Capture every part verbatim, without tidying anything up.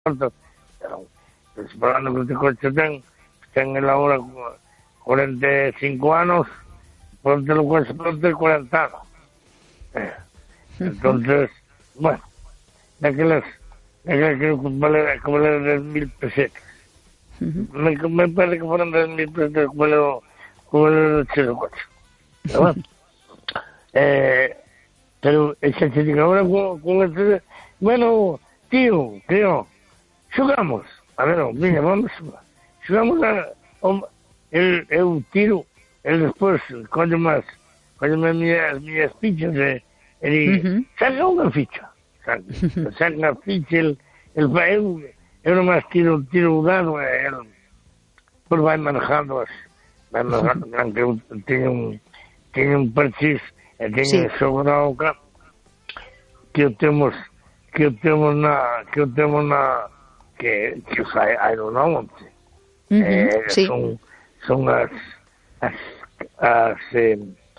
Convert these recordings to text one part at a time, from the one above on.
Esperando que este coche ten, ten el ahora cuarenta y cinco años, pronto lo coche pronto cuarenta años. Eh, entonces, bueno, de que las, de que, que vale, que vale tres mil pesetas. Uh-huh. Me, me parece que fueron tres mil pesetas que vale, que vale el coche. Pero bueno, eh, pero esa chica ahora con, con este, bueno, tío, tío, jugamos. A ver, mira, vamos, jugamos a, a el, el tiro, el después, coño más, coño más mis, mis fichas, eh, el, uh-huh. saca una ficha, saca, saca una ficha, el, el, el, el nomás tiro, tiro dado, el, pues va manejando, va manejando, aunque tiene un, tiene un parchís, tiene sí. sobre la boca, que temos, que temos na, que temos na, que, que hai, hai no monte. Uh-huh, eh, sí. Son, son as, as, as, eh,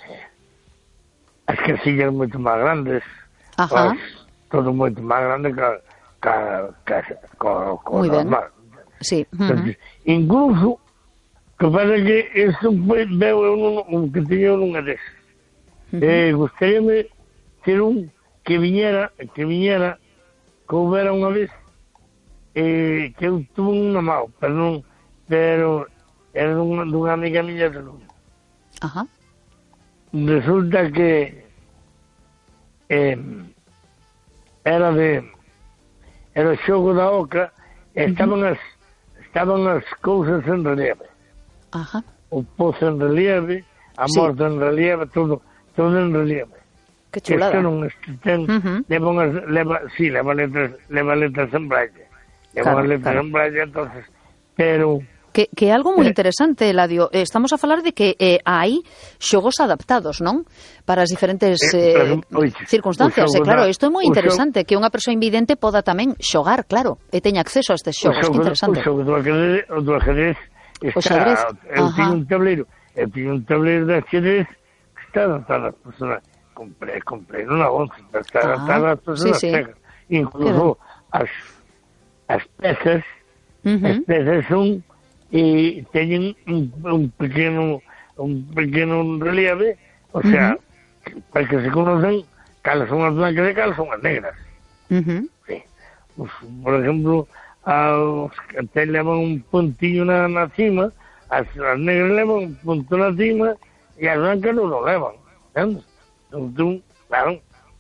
as casillas moito máis grandes. Ajá. As, todo moito máis grande que, que, que, que, que Muy normal. Ben. Sí. Uh-huh. Entonces, incluso, que parece que isto veo un, un que tiña unha deses. Uh-huh. Eh, gustaríame ter un que viñera, que viñera, que houbera unha vez, eh, que eu tuve unha mão, pero non, pero era dunha, dunha amiga miña de Lugo. Ajá. Resulta que eh, era de era o xogo da oca, e estaban uh-huh. as estaban as cousas en relieve. Ajá. O pozo en relieve, a sí. morte en relieve, todo, todo en relieve. Que chulada. Isto non ten, uh-huh. leva, unhas, leva, sí, leva letras, leva letras en braille. Leva claro, letras claro. en braille, entonces, pero... Que, que é algo moi interesante, Eladio. Estamos a falar de que eh, hai xogos adaptados, non? Para as diferentes eh, eh, circunstancias. E claro, isto é moi interesante, xogo, que unha persoa invidente poda tamén xogar, claro, e teña acceso a estes xogos. Que interesante. O xogo do ajedrez, o do ajedrez está... O xadrez? Eu tiño un tablero, eu tiño un tablero de ajedrez que está adaptado ás personas. Compré, compré unha once, pero está adaptado ás personas sí, sí. cegas. Incluso as, as pezas, uh-huh. as pezas son... e teñen un, un pequeno un pequeno relieve, o sea, uh-huh. para que se conocen cales son as blancas e cales son as negras. Uh-huh. Sí. Pues, por exemplo, os que levan un puntillo na, na cima, as, as negras levan un punto na cima e as blancas non lo levan, entende? Entón, claro,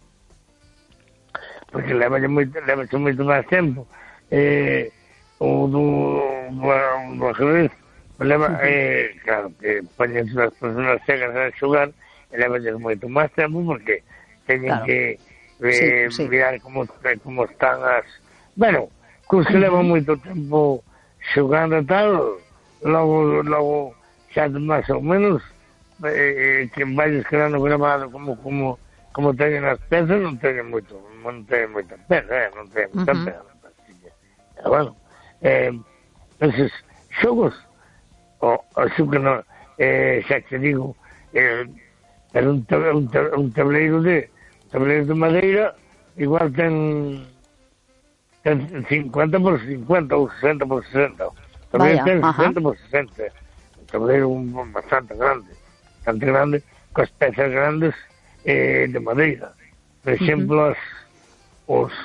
porque leva moito, leva moito máis tempo. Eh, o do, do, do ajedrez leva, uh-huh. eh, claro, que poñen as personas cegas a xogar e leva moito máis tempo porque teñen claro. que eh, sí, sí. mirar como, como están as... Bueno, cos que uh-huh. levan moito tempo xogando e tal, logo, logo xa máis ou menos eh, que vai quedando grabado como, como, como teñen as pezas, non teñen moito, non teñen moita peza, eh, non teñen moita uh-huh. peza. E bueno, Eh, esos xogos o, o que non eh, xa te digo eh, era un, un, un tableiro de un tableiro de madeira igual ten ten cincuenta por cincuenta ou sesenta por sesenta tamén ten sesenta por sesenta un tableiro bastante grande bastante grande coas pezas grandes eh, de madeira por exemplo uh-huh. os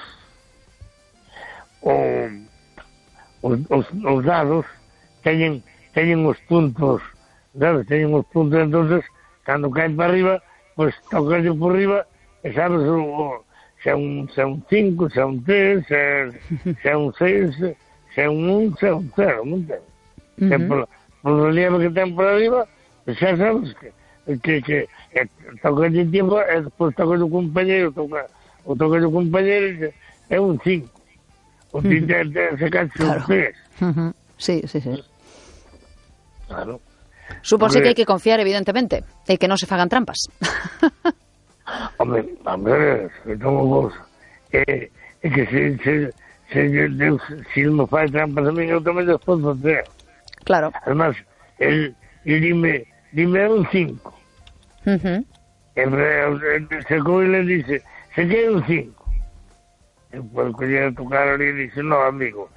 os o Os, os, os dados teñen, teñen os puntos, sabes? Teñen os puntos, entonces, cando caen para arriba, pues tocan por arriba, e sabes, o, o, se é un cinco, se é un tres, se, se é un seis, se é un un, se é un cero, non ten? Uh-huh. Por, por o relieve que ten por arriba, xa sabes que, que, que, que tocan de tiempo, e despois tocan o compañero, toca, o tocan o compañero, é un cinco. O ti te, te, se canse claro. un tres. Uh-huh. Sí, sí, sí. Claro. Supónse que hai que confiar, evidentemente, e que non se fagan trampas. Hombre, hombre, que tomo vos. É eh, que se, se, se Deus, se non fai trampas a mí, eu tamén despois vou ter. Claro. Además, el, el dime, dime un cinco. Uh-huh. E se co ele dice, se queda un cinco. eu podo coller a tocar ali e dixo, no, amigo,